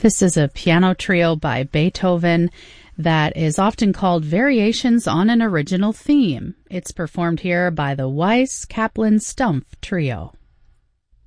This is a piano trio by Beethoven that is often called Variations on an Original Theme. It's performed here by the Weiss Kaplan Stumpf Trio.